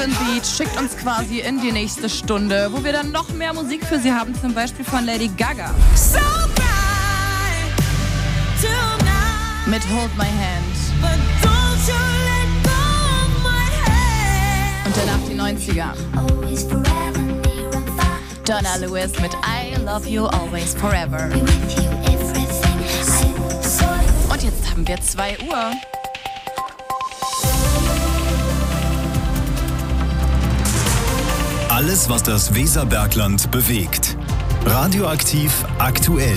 Brooklyn Beach schickt uns quasi in die nächste Stunde, wo wir dann noch mehr Musik für Sie haben, zum Beispiel von Lady Gaga. So bright tonight. Mit Hold My Hand. But don't you let go of my hand. Und danach die 90er. Always forever near and far. Donna Lewis mit I Love You Always Forever. Be with you everything I saw. Und jetzt haben wir 2 Uhr. Alles, was das Weserbergland bewegt. Radioaktiv aktuell.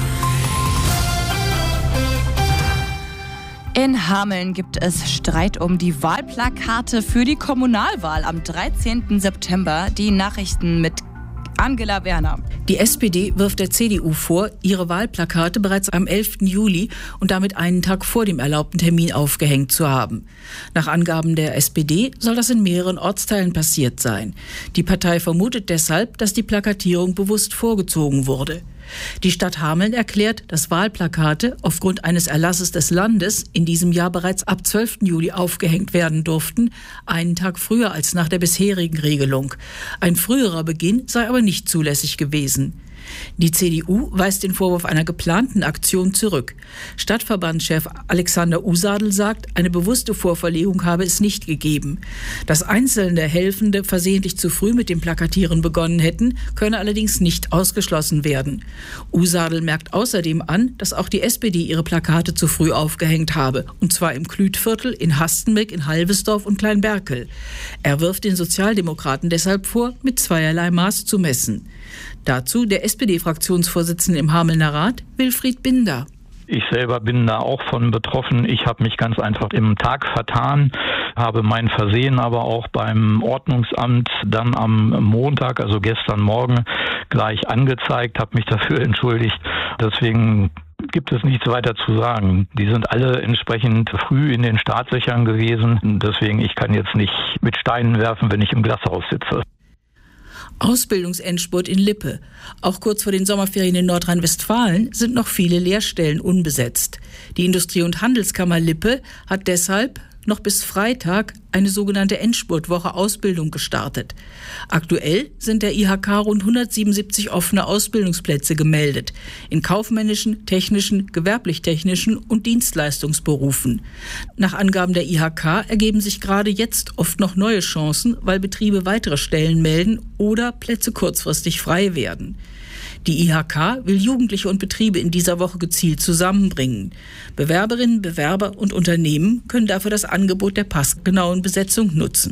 In Hameln gibt es Streit um die Wahlplakate für die Kommunalwahl am 13. September. Die Nachrichten mit Angela Werner. Die SPD wirft der CDU vor, ihre Wahlplakate bereits am 11. Juli und damit einen Tag vor dem erlaubten Termin aufgehängt zu haben. Nach Angaben der SPD soll das in mehreren Ortsteilen passiert sein. Die Partei vermutet deshalb, dass die Plakatierung bewusst vorgezogen wurde. Die Stadt Hameln erklärt, dass Wahlplakate aufgrund eines Erlasses des Landes in diesem Jahr bereits ab 12. Juli aufgehängt werden durften, einen Tag früher als nach der bisherigen Regelung. Ein früherer Beginn sei aber nicht zulässig gewesen. Die CDU weist den Vorwurf einer geplanten Aktion zurück. Stadtverbandschef Alexander Usadel sagt, eine bewusste Vorverlegung habe es nicht gegeben. Dass einzelne Helfende versehentlich zu früh mit dem Plakatieren begonnen hätten, könne allerdings nicht ausgeschlossen werden. Usadel merkt außerdem an, dass auch die SPD ihre Plakate zu früh aufgehängt habe, und zwar im Klütviertel, in Hastenbeck, in Halvesdorf und Kleinberkel. Er wirft den Sozialdemokraten deshalb vor, mit zweierlei Maß zu messen. Dazu der SPD-Fraktionsvorsitzende im Hamelner Rat, Wilfried Binder. Ich selber bin da auch von betroffen. Ich habe mich ganz einfach im Tag vertan, habe mein Versehen aber auch beim Ordnungsamt dann am Montag, also gestern Morgen, gleich angezeigt, habe mich dafür entschuldigt. Deswegen gibt es nichts weiter zu sagen. Die sind alle entsprechend früh in den Startlöchern gewesen. Deswegen, ich kann jetzt nicht mit Steinen werfen, wenn ich im Glashaus sitze. Ausbildungsendspurt in Lippe. Auch kurz vor den Sommerferien in Nordrhein-Westfalen sind noch viele Lehrstellen unbesetzt. Die Industrie- und Handelskammer Lippe hat deshalb noch bis Freitag eine sogenannte Endspurtwoche Ausbildung gestartet. Aktuell sind der IHK rund 177 offene Ausbildungsplätze gemeldet. In kaufmännischen, technischen, gewerblich-technischen und Dienstleistungsberufen. Nach Angaben der IHK ergeben sich gerade jetzt oft noch neue Chancen, weil Betriebe weitere Stellen melden oder Plätze kurzfristig frei werden. Die IHK will Jugendliche und Betriebe in dieser Woche gezielt zusammenbringen. Bewerberinnen, Bewerber und Unternehmen können dafür das Angebot der passgenauen Besetzung nutzen.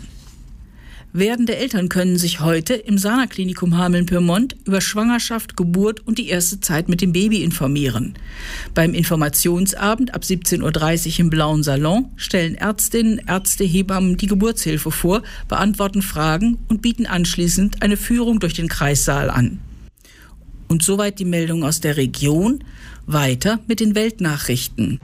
Werdende Eltern können sich heute im Sana-Klinikum Hameln-Pyrmont über Schwangerschaft, Geburt und die erste Zeit mit dem Baby informieren. Beim Informationsabend ab 17.30 Uhr im Blauen Salon stellen Ärztinnen, Ärzte, Hebammen die Geburtshilfe vor, beantworten Fragen und bieten anschließend eine Führung durch den Kreissaal an. Und soweit die Meldung aus der Region. Weiter mit den Weltnachrichten.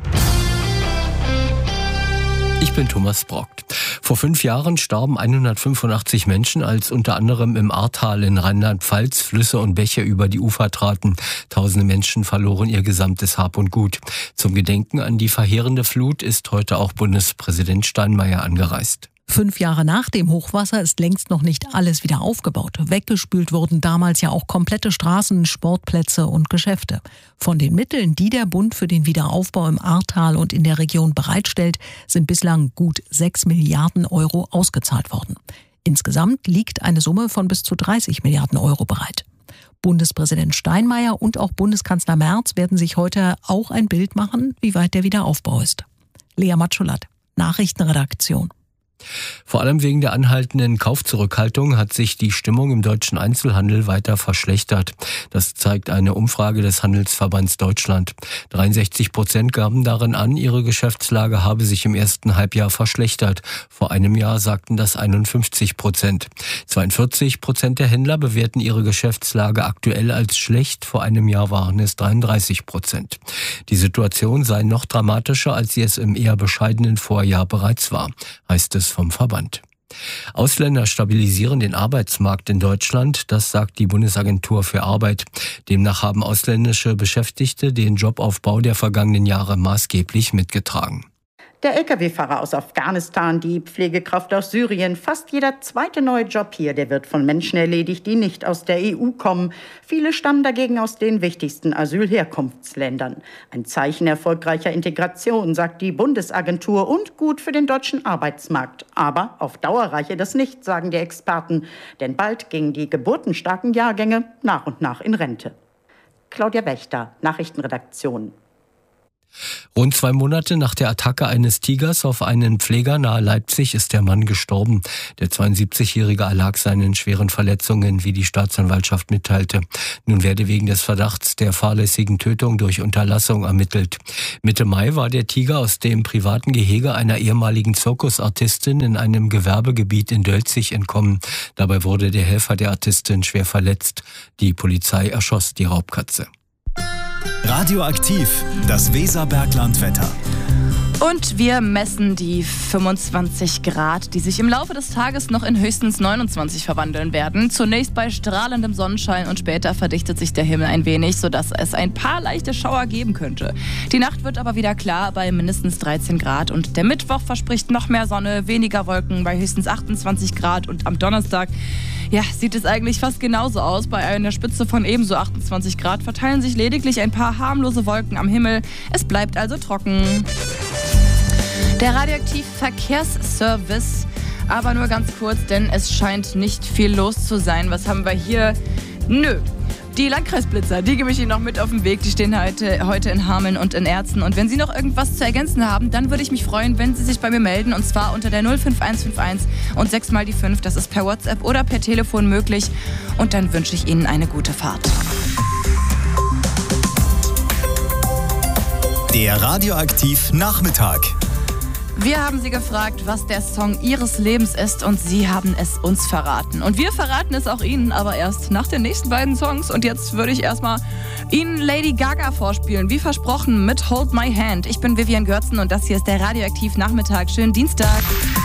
Ich bin Thomas Brockt. Vor 5 Jahren starben 185 Menschen, als unter anderem im Ahrtal in Rheinland-Pfalz Flüsse und Bäche über die Ufer traten. Tausende Menschen verloren ihr gesamtes Hab und Gut. Zum Gedenken an die verheerende Flut ist heute auch Bundespräsident Steinmeier angereist. 5 Jahre nach dem Hochwasser ist längst noch nicht alles wieder aufgebaut. Weggespült wurden damals ja auch komplette Straßen, Sportplätze und Geschäfte. Von den Mitteln, die der Bund für den Wiederaufbau im Ahrtal und in der Region bereitstellt, sind bislang gut 6 Milliarden Euro ausgezahlt worden. Insgesamt liegt eine Summe von bis zu 30 Milliarden Euro bereit. Bundespräsident Steinmeier und auch Bundeskanzler Merz werden sich heute auch ein Bild machen, wie weit der Wiederaufbau ist. Lea Matschulat, Nachrichtenredaktion. Vor allem wegen der anhaltenden Kaufzurückhaltung hat sich die Stimmung im deutschen Einzelhandel weiter verschlechtert. Das zeigt eine Umfrage des Handelsverbands Deutschland. 63% gaben darin an, ihre Geschäftslage habe sich im ersten Halbjahr verschlechtert. Vor einem Jahr sagten das 51%. 42% der Händler bewerten ihre Geschäftslage aktuell als schlecht. Vor einem Jahr waren es 33%. Die Situation sei noch dramatischer, als sie es im eher bescheidenen Vorjahr bereits war, heißt es vom Verband. Ausländer stabilisieren den Arbeitsmarkt in Deutschland, das sagt die Bundesagentur für Arbeit. Demnach haben ausländische Beschäftigte den Jobaufbau der vergangenen Jahre maßgeblich mitgetragen. Der Lkw-Fahrer aus Afghanistan, die Pflegekraft aus Syrien, fast jeder zweite neue Job hier, der wird von Menschen erledigt, die nicht aus der EU kommen. Viele stammen dagegen aus den wichtigsten Asylherkunftsländern. Ein Zeichen erfolgreicher Integration, sagt die Bundesagentur, und gut für den deutschen Arbeitsmarkt. Aber auf Dauer reiche das nicht, sagen die Experten. Denn bald gingen die geburtenstarken Jahrgänge nach und nach in Rente. Claudia Wächter, Nachrichtenredaktion. Rund 2 Monate nach der Attacke eines Tigers auf einen Pfleger nahe Leipzig ist der Mann gestorben. Der 72-Jährige erlag seinen schweren Verletzungen, wie die Staatsanwaltschaft mitteilte. Nun werde wegen des Verdachts der fahrlässigen Tötung durch Unterlassung ermittelt. Mitte Mai war der Tiger aus dem privaten Gehege einer ehemaligen Zirkusartistin in einem Gewerbegebiet in Dölzig entkommen. Dabei wurde der Helfer der Artistin schwer verletzt. Die Polizei erschoss die Raubkatze. Radioaktiv, das Weserberglandwetter. Und wir messen die 25 Grad, die sich im Laufe des Tages noch in höchstens 29 verwandeln werden. Zunächst bei strahlendem Sonnenschein und später verdichtet sich der Himmel ein wenig, sodass es ein paar leichte Schauer geben könnte. Die Nacht wird aber wieder klar bei mindestens 13 Grad und der Mittwoch verspricht noch mehr Sonne, weniger Wolken bei höchstens 28 Grad und am Donnerstag sieht es eigentlich fast genauso aus. Bei einer Spitze von ebenso 28 Grad verteilen sich lediglich ein paar harmlose Wolken am Himmel. Es bleibt also trocken. Der Radioaktiv-Verkehrsservice, aber nur ganz kurz, denn es scheint nicht viel los zu sein. Was haben wir hier? Die Landkreisblitzer, die gebe ich Ihnen noch mit auf den Weg. Die stehen heute in Hameln und in Erzen. Und wenn Sie noch irgendwas zu ergänzen haben, dann würde ich mich freuen, wenn Sie sich bei mir melden. Und zwar unter der 05151 und 6 mal die 5. Das ist per WhatsApp oder per Telefon möglich. Und dann wünsche ich Ihnen eine gute Fahrt. Der Radioaktiv-Nachmittag. Wir haben Sie gefragt, was der Song Ihres Lebens ist, und Sie haben es uns verraten. Und wir verraten es auch Ihnen, aber erst nach den nächsten beiden Songs. Und jetzt würde ich erstmal Ihnen Lady Gaga vorspielen, wie versprochen, mit Hold My Hand. Ich bin Vivian Görzen und das hier ist der Radioaktiv-Nachmittag. Schönen Dienstag.